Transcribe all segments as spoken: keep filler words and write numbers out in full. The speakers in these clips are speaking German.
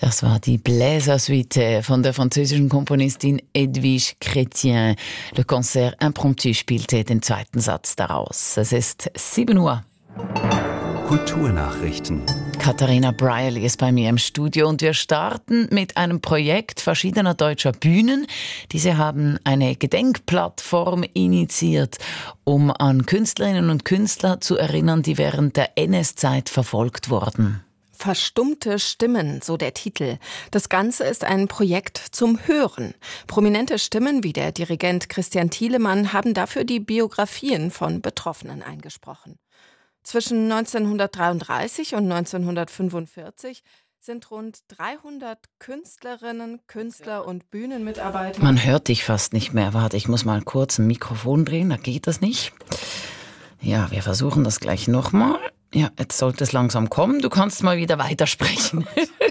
Das war die Bläsersuite von der französischen Komponistin Edwige Chrétien. Le Concert Impromptu spielte den zweiten Satz daraus. Es ist sieben Uhr. Kulturnachrichten. Katharina Brierley ist bei mir im Studio und wir starten mit einem Projekt verschiedener deutscher Bühnen. Diese haben eine Gedenkplattform initiiert, um an Künstlerinnen und Künstler zu erinnern, die während der N S-Zeit verfolgt wurden. Verstummte Stimmen, so der Titel. Das Ganze ist ein Projekt zum Hören. Prominente Stimmen wie der Dirigent Christian Thielemann haben dafür die Biografien von Betroffenen eingesprochen. Zwischen neunzehnhundertdreiunddreißig und neunzehnhundertfünfundvierzig sind rund dreihundert Künstlerinnen, Künstler und Bühnenmitarbeiter. Man hört dich fast nicht mehr. Warte, ich muss mal kurz ein Mikrofon drehen, da geht das nicht. Ja, wir versuchen das gleich nochmal. Ja, jetzt sollte es langsam kommen. Du kannst mal wieder weitersprechen.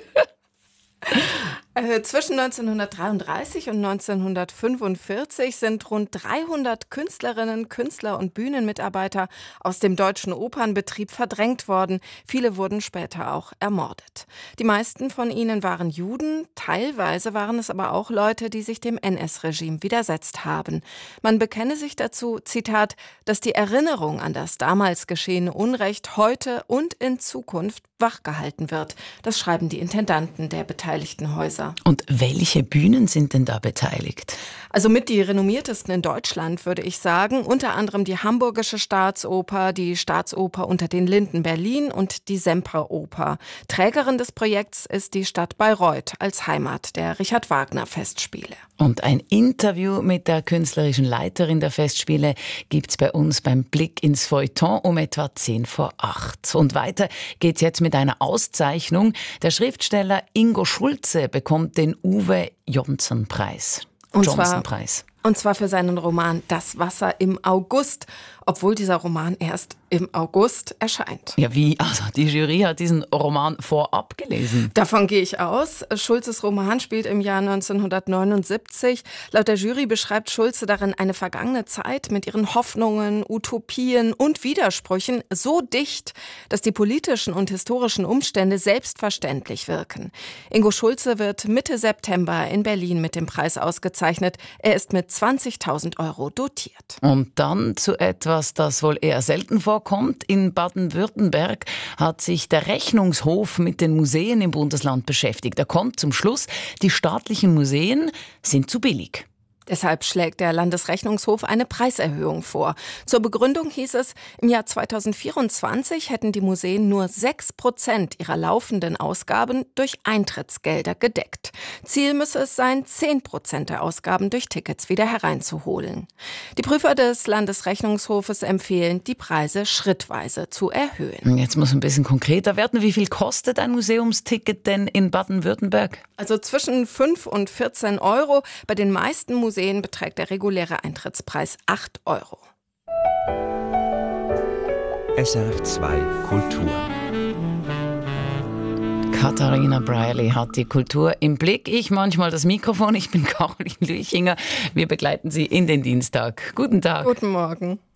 Äh, zwischen neunzehnhundertdreiunddreißig und neunzehnhundertfünfundvierzig sind rund dreihundert Künstlerinnen, Künstler und Bühnenmitarbeiter aus dem deutschen Opernbetrieb verdrängt worden. Viele wurden später auch ermordet. Die meisten von ihnen waren Juden, teilweise waren es aber auch Leute, die sich dem N S-Regime widersetzt haben. Man bekenne sich dazu, Zitat, dass die Erinnerung an das damals geschehene Unrecht heute und in Zukunft wachgehalten wird. Das schreiben die Intendanten der beteiligten Häuser. Und welche Bühnen sind denn da beteiligt? Also mit die renommiertesten in Deutschland, würde ich sagen. Unter anderem die Hamburgische Staatsoper, die Staatsoper unter den Linden Berlin und die Semperoper. Trägerin des Projekts ist die Stadt Bayreuth als Heimat der Richard-Wagner-Festspiele. Und ein Interview mit der künstlerischen Leiterin der Festspiele gibt's bei uns beim Blick ins Feuilleton um etwa zehn vor acht. Und weiter geht's jetzt mit einer Auszeichnung. Der Schriftsteller Ingo Schulze bekommt den Uwe-Johnson-Preis. Und Johnson-Preis. zwar, und zwar für seinen Roman Das Wasser im August, obwohl dieser Roman erst im August erscheint. Ja, wie? Also die Jury hat diesen Roman vorab gelesen. Davon gehe ich aus. Schulzes Roman spielt im Jahr neunzehnhundertneunundsiebzig. Laut der Jury beschreibt Schulze darin eine vergangene Zeit mit ihren Hoffnungen, Utopien und Widersprüchen so dicht, dass die politischen und historischen Umstände selbstverständlich wirken. Ingo Schulze wird Mitte September in Berlin mit dem Preis ausgezeichnet. Er ist mit zwanzigtausend Euro dotiert. Und dann zu etwas, das wohl eher selten vorkommt. In Baden-Württemberg hat sich der Rechnungshof mit den Museen im Bundesland beschäftigt. Er kommt zum Schluss, die staatlichen Museen sind zu billig. Deshalb schlägt der Landesrechnungshof eine Preiserhöhung vor. Zur Begründung hieß es, im Jahr zweitausendvierundzwanzig hätten die Museen nur sechs Prozent ihrer laufenden Ausgaben durch Eintrittsgelder gedeckt. Ziel müsse es sein, zehn Prozent der Ausgaben durch Tickets wieder hereinzuholen. Die Prüfer des Landesrechnungshofes empfehlen, die Preise schrittweise zu erhöhen. Jetzt muss ein bisschen konkreter werden. Wie viel kostet ein Museumsticket denn in Baden-Württemberg? Also zwischen fünf und vierzehn Euro. Bei den meisten Museen beträgt der reguläre Eintrittspreis acht Euro. S R F zwei Kultur. Katharina Brierley hat die Kultur im Blick. Ich manchmal das Mikrofon. Ich bin Caroline Lüchinger. Wir begleiten Sie in den Dienstag. Guten Tag. Guten Morgen.